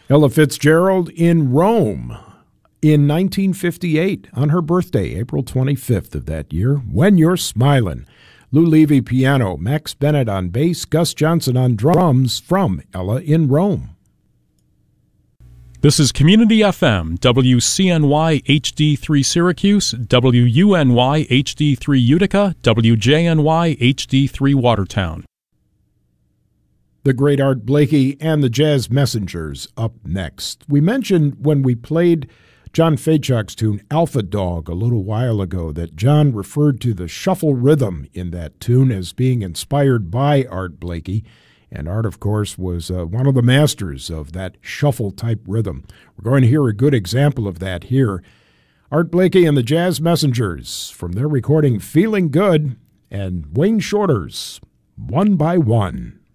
Ella Fitzgerald in Rome in 1958 on her birthday, April 25th of that year, When You're Smiling. Lou Levy piano, Max Bennett on bass, Gus Johnson on drums from Ella in Rome. This is Community FM, WCNY HD3 Syracuse, WUNY HD3 Utica, WJNY HD3 Watertown. The great Art Blakey and the Jazz Messengers up next. We mentioned when we played John Faychuk's tune Alpha Dog a little while ago that John referred to the shuffle rhythm in that tune as being inspired by Art Blakey. And Art, of course, was one of the masters of that shuffle-type rhythm. We're going to hear a good example of that here. Art Blakey and the Jazz Messengers from their recording Feeling Good and Wayne Shorter's One by One.